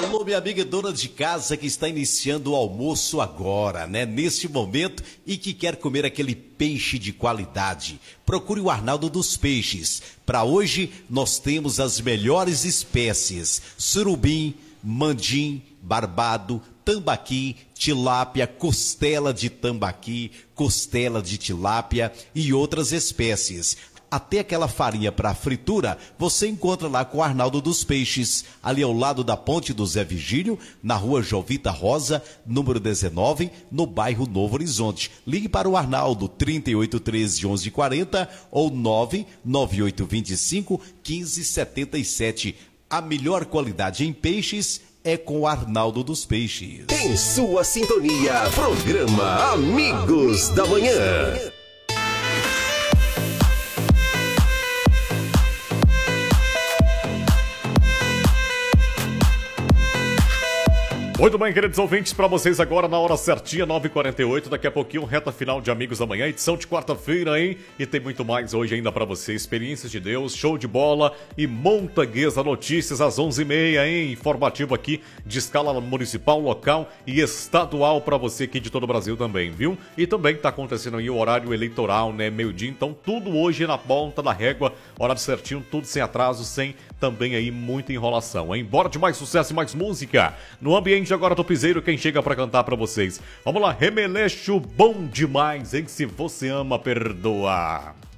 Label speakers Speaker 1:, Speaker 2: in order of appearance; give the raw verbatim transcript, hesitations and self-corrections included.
Speaker 1: Alô, minha amiga dona de casa que está iniciando o almoço agora, né? Neste momento e que quer comer aquele peixe de qualidade. Procure o Arnaldo dos Peixes. Para hoje nós temos as melhores espécies: surubim, mandim, barbado, tambaqui, tilápia, costela de tambaqui, costela de tilápia e outras espécies. Até aquela farinha para fritura, você encontra lá com o Arnaldo dos Peixes, ali ao lado da Ponte do Zé Vigílio, na rua Jovita Rosa, número dezenove, no bairro Novo Horizonte. Ligue para o Arnaldo, trinta e oito, treze, onze, quarenta ou nove nove oito dois cinco, um cinco sete sete. A melhor qualidade em peixes é com o Arnaldo dos Peixes.
Speaker 2: Em sua sintonia, programa Amigos da Manhã.
Speaker 3: Muito bem, queridos ouvintes, para vocês agora na hora certinha, nove e quarenta e oito, daqui a pouquinho, reta final de Amigos da Manhã, edição de quarta-feira, hein? E tem muito mais hoje ainda para você, experiências de Deus, show de bola e Montaguesa Notícias às onze e meia, hein? Informativo aqui de escala municipal, local e estadual para você aqui de todo o Brasil também, viu? E também tá acontecendo aí o horário eleitoral, né? Meio-dia, então tudo hoje na ponta da régua, horário certinho, tudo sem atraso, sem também aí muita enrolação, hein? Bora de mais sucesso e mais música no ambiente agora Topizeiro, quem chega pra cantar pra vocês. Vamos lá, Remeleixo, bom demais, hein? Se você ama, perdoa.